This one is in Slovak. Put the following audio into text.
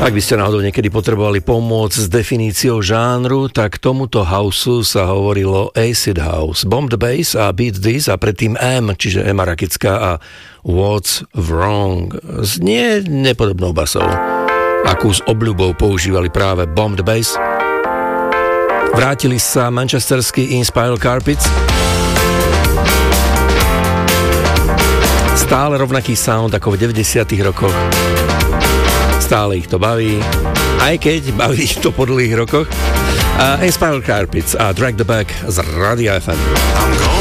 Ak by ste náhodou niekedy potrebovali pomôcť s definíciou žánru, tak tomuto houseu sa hovorilo acid house, bomb the bass a beat this a predtým M, čiže Emma Rakická a What's Wrong s nepodobnou basou, akú s obľubou používali práve bomb the bass. Vrátili sa manchesterský Inspiral Carpets, stále rovnaký sound ako v 90. rokoch. Stále ich to baví, aj keď baví ich to po dlhých rokoch. Inspiral Carpets a Drag the Back z Radia FM.